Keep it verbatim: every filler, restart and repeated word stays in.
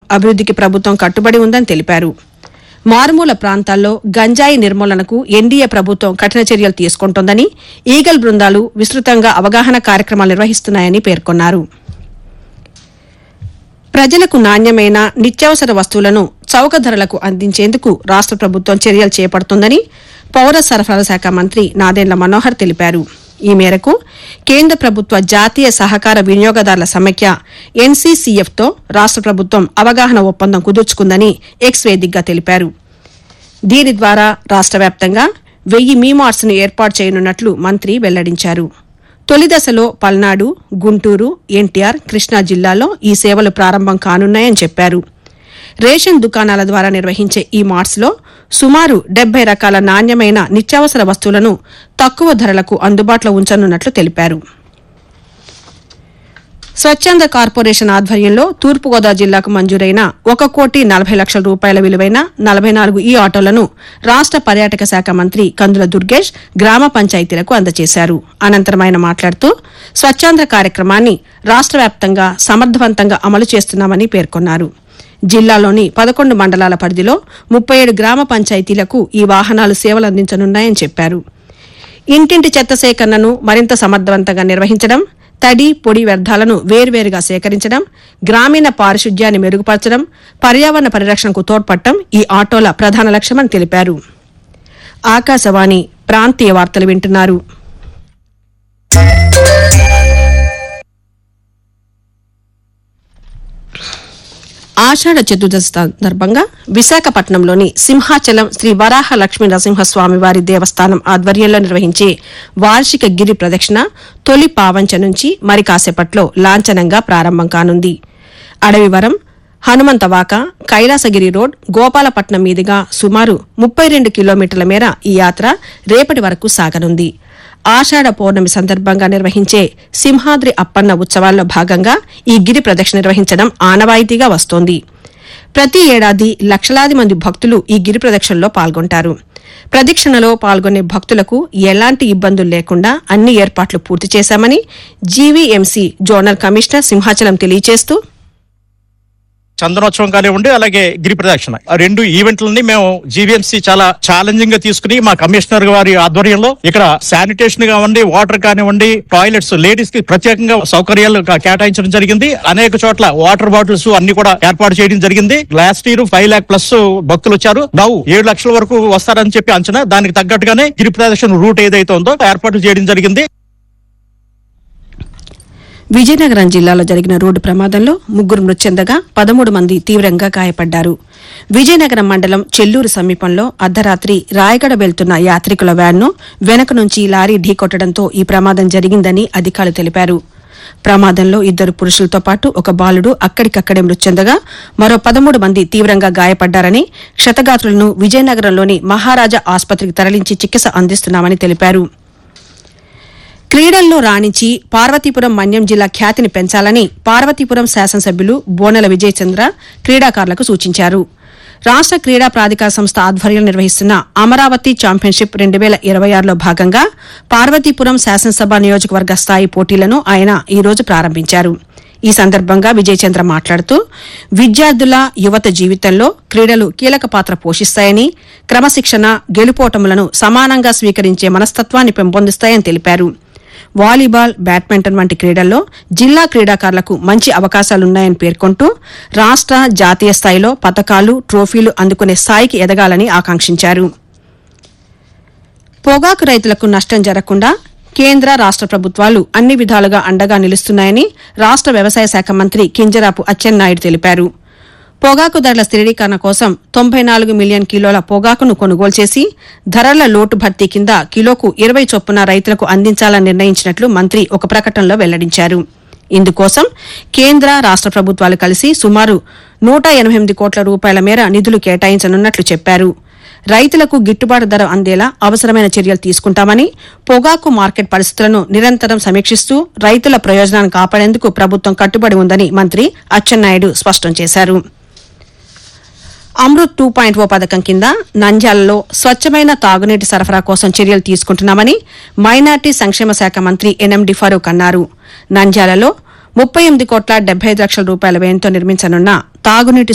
అభివృద్దికి ప్రభుత్వం కట్టుబడి ఉందని తెలిపారు. మారుమూల ప్రాంతాల్లో గంజాయి నిర్మూలనకు ఎన్డీఏ ప్రభుత్వం కఠిన చర్యలు తీసుకుంటోందని, ఈగల్ బృందాలు విస్తృతంగా అవగాహన కార్యక్రమాలు నిర్వహిస్తున్నాయని పేర్కొన్నారు. ప్రజలకు నాణ్యమైన నిత్యావసర వస్తువులను చౌక ధరలకు అందించేందుకు రాష్ట ప్రభుత్వం చర్యలు చేపడుతోందని పౌర సరఫరాల శాఖ మంత్రి నాదెండ్ల మనోహర్ తెలిపారు. ఈ మేరకు కేంద్ర ప్రభుత్వ జాతీయ సహకార వినియోగదారుల సమైక్య ఎన్సీసీఎఫ్తో రాష్ట ప్రభుత్వం అవగాహన ఒప్పందం కుదుర్చుకుందని ఎక్స్ వేదికగా తెలిపారు. దీని ద్వారా రాష్ట వ్యాప్తంగా వెయ్యి మీమార్ట్స్ను ఏర్పాటు చేయనున్నట్లు మంత్రి వెల్లడించారు. తొలి దశలో పల్నాడు, గుంటూరు, ఎన్టీఆర్, కృష్ణా జిల్లాల్లో ఈ సేవలు ప్రారంభం కానున్నాయని చెప్పారు. రేషన్ దుకాణాల ద్వారా నిర్వహించే ఈ మార్ట్స్లో సుమారు డెబ్బై రకాల నాణ్యమైన నిత్యావసర వస్తువులను తక్కువ ధరలకు అందుబాటులో ఉంచనున్నట్లు తెలిపారు. స్వచ్ఛంద కార్పొరేషన్ ఆధ్వర్యంలో తూర్పుగోదావరి జిల్లాకు మంజూరైన ఒక కోటి నలభై లక్షల రూపాయల విలువైన నలభై నాలుగు ఈ ఆటోలను రాష్ట పర్యాటక శాఖ మంత్రి కందుల దుర్గేష్ గ్రామ పంచాయతీలకు అందజేశారు. అనంతరం ఆయన మాట్లాడుతూ స్వచ్ఛంద కార్యక్రమాన్ని రాష్ట వ్యాప్తంగా సమర్థవంతంగా అమలు చేస్తున్నామని పేర్కొన్నారు. జిల్లాలోని పదకొండు మండలాల పరిధిలో ముప్పై ఏడు గ్రామ పంచాయతీలకు ఈ వాహనాలు సేవలందించనున్నాయని చెప్పారు. ఇంటింటి చెత్త సేకరణను మరింత సమర్థవంతంగా నిర్వహించడం, తడి పొడి వ్యర్థాలను వేర్వేరుగా సేకరించడం, గ్రామీణ పారిశుధ్యాన్ని మెరుగుపరచడం, పర్యావరణ పరిరక్షణకు తోడ్పడటం ఈ ఆటోల ప్రధాన లక్ష్యమని తెలిపారు. ఆకాశవాణి ప్రాంతీయ వార్తలు వింటున్నారు. ఆషాఢ చతుర్దశి సందర్భంగా విశాఖపట్నంలోని సింహాచలం శ్రీ వరాహ లక్ష్మీ నరసింహస్వామివారి దేవస్థానం ఆధ్వర్యంలో నిర్వహించే వార్షిక గిరి ప్రదక్షిణ తొలి పావంచ నుంచి మరి కాసేపట్లో లాంఛనంగా ప్రారంభం కానుంది. అడవివరం, హనుమంతవాక, కైలాసగిరి రోడ్, గోపాలపట్నం మీదుగా సుమారు ముప్పై రెండు కిలోమీటర్ల మేర ఈ యాత్ర రేపటి వరకు సాగనుంది. ఆషాఢ పౌర్ణమి సందర్భంగా నిర్వహించే సింహాద్రి అప్పన్న ఉత్సవాల్లో భాగంగా ఈ గిరి ప్రదక్షిణ నిర్వహించడం ఆనవాయితీగా వస్తోంది. ప్రతి ఏడాది లక్షలాది మంది భక్తులు ఈ గిరి ప్రదక్షిణలో పాల్గొంటారు. ప్రదక్షిణలో పాల్గొనే భక్తులకు ఎలాంటి ఇబ్బందులు లేకుండా అన్ని ఏర్పాట్లు పూర్తి చేశామని జీవీఎంసీ జోనల్ కమిషనర్ సింహాచలం తెలియజేస్తూ, చందనోత్సవం కానివ్వండి, అలాగే గిరి ప్రదక్షిణ ఆ రెండు ఈవెంట్లని మేము జీవీఎంసీ చాలా ఛాలెంజింగ్ గా తీసుకుని మా కమిషనర్ గారి ఆధ్వర్యంలో ఇక్కడ శానిటేషన్ కానివ్వండి, వాటర్ కానివ్వండి, టాయిలెట్స్ లేడీస్ కి ప్రత్యేకంగా సౌకర్యాలు కేటాయించడం జరిగింది. అనేక చోట్ల వాటర్ బాటిల్స్ అన్ని కూడా ఏర్పాటు చేయడం జరిగింది. Last year five lock plus భక్తులు వచ్చారు. నవ్వు ఏడు లక్షల వరకు వస్తారని చెప్పి అంచనా. దానికి తగ్గట్టుగానే గిరి ప్రదక్షిణ రూట్ ఏదైతే ఉందో ఏర్పాట్లు చేయడం జరిగింది. విజయనగరం జిల్లాలో జరిగిన రోడ్డు ప్రమాదంలో ముగ్గురు మృతి చెందగా పదమూడు మంది తీవ్రంగా గాయపడ్డారు. విజయనగరం మండలం చెల్లూరు సమీపంలో అర్ధరాత్రి రాయగడ వెళ్తున్న యాత్రికుల వ్యాన్ను వెనక నుంచి లారీ ఢీకొట్టడంతో ఈ ప్రమాదం జరిగిందని అధికారులు తెలిపారు. ప్రమాదంలో ఇద్దరు పురుషులతో పాటు ఒక బాలుడు అక్కడికక్కడే మృతి చెందగా మరో పదమూడు మంది తీవ్రంగా గాయపడ్డారని, క్షతగాత్రులను విజయనగరంలోని మహారాజా ఆసుపత్రికి తరలించి చికిత్స అందిస్తున్నామని తెలిపారు. క్రీడల్లో రాణించి పార్వతీపురం మన్యం జిల్లా ఖ్యాతిని పెంచాలని పార్వతీపురం శాసనసభ్యులు బోనెల విజయచంద్ర క్రీడాకారులకు సూచించారు. రాష్ట క్రీడా ప్రాధికార సంస్థ ఆధ్వర్యంలో నిర్వహిస్తున్న అమరావతి ఛాంపియన్షిప్ రెండు వేల ఇరవై ఆరులో భాగంగా పార్వతీపురం శాసనసభ నియోజకవర్గ స్థాయి పోటీలను ఆయన ఈ రోజు ప్రారంభించారు. ఈ సందర్భంగా విజయచంద్ర మాట్లాడుతూ, విద్యార్థుల యువత జీవితంలో క్రీడలు కీలక పాత్ర పోషిస్తాయని, క్రమశిక్షణ, గెలుపోటములను సమానంగా స్వీకరించే మనస్తత్వాన్ని పెంపొందిస్తాయని తెలిపారు. వాలీబాల్, బ్యాడ్మింటన్ వంటి క్రీడల్లో జిల్లా క్రీడాకారులకు మంచి అవకాశాలున్నాయని పేర్కొంటూ రాష్ట, జాతీయ స్థాయిలో పతకాలు, ట్రోఫీలు అందుకునే స్థాయికి ఎదగాలని ఆకాంక్షించారు. పొగాకు రైతులకు నష్టం జరగకుండా కేంద్ర, రాష్ట ప్రభుత్వాలు అన్ని విధాలుగా అండగా నిలుస్తున్నాయని రాష్ట వ్యవసాయ శాఖ మంత్రి కింజరాపు అచ్చెన్నాయుడు తెలిపారు. పొగాకు ధరల స్థిరీకరణ కోసం తొంభై నాలుగు మిలియన్ కిలోల పొగాకును కొనుగోలు చేసి ధరల లోటు భర్తీ కింద కిలోకు ఇరవై చొప్పున రైతులకు అందించాలని నిర్ణయించినట్లు మంత్రి ఒక ప్రకటనలో వెల్లడించారు. ఇందుకోసం కేంద్ర, రాష్ట ప్రభుత్వాలు కలిసి సుమారు నూట ఎనభై ఎనిమిది కోట్ల రూపాయల మేర నిధులు కేటాయించనున్నట్లు చెప్పారు. రైతులకు గిట్టుబాటు ధర అందేలా అవసరమైన చర్యలు తీసుకుంటామని, పొగాకు మార్కెట్ పరిస్థితులను నిరంతరం సమీక్షిస్తూ రైతుల ప్రయోజనాన్ని కాపాడేందుకు ప్రభుత్వం కట్టుబడి ఉందని మంత్రి అచ్చెన్నాయుడు స్పష్టం చేశారు. అమృత్ టూ పాయింట్ ఓ పథకం కింద నంద్యాలలో స్వచ్ఛమైన తాగునీటి సరఫరా కోసం చర్యలు తీసుకుంటున్నామని మైనార్టీ సంక్షేమ శాఖ మంత్రి ఎన్ఎండి ఫరూక్ అన్నారు. నంద్యాలలో ముప్పై ఎనిమిది కోట్ల డెబ్బై ఐదు లక్షల రూపాయల వ్యయంతో నిర్మించనున్న తాగునీటి